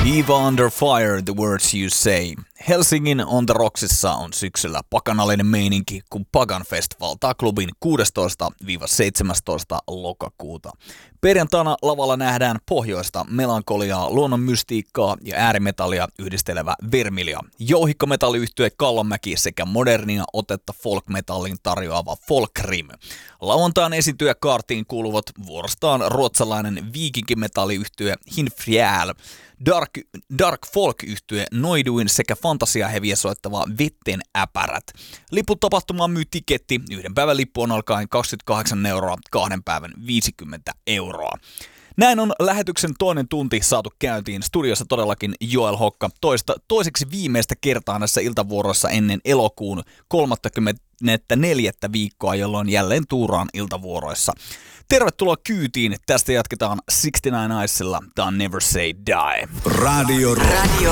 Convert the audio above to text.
Eva Under Fire, the words you say. Helsingin On The Rocksissa on syksyllä pakanallinen meininki, kun Pagan Fest valtaa klubin 16-17 lokakuuta. Perjantaina lavalla nähdään pohjoista melankoliaa, luonnon mystiikkaa ja äärimetallia yhdistelevä Vermilia, jouhikkometalliyhtye Kallomäki sekä modernia otetta folkmetallin tarjoava Folkrim. Lauantain esiintyjäkaartiin kuuluvat vuorostaan ruotsalainen viikinkimetalliyhtye Hinfjäl, Dark Folk-yhtye Noiduin sekä fantasiaheviä soittava Vetten äpärät. Liput tapahtumaan myy tiketti. Yhden päivän lippu on alkaen 28 €, 2 päivän 50 €. Näin on lähetyksen toinen tunti saatu käyntiin. Studiossa todellakin Joel Hokka toiseksi viimeistä kertaa näissä iltavuoroissa ennen elokuun 34. viikkoa, jolloin jälleen tuuraan iltavuoroissa. Tervetuloa kyytiin. Tästä jatketaan 69 Eyesilla. Tää on Never Say Die. Radio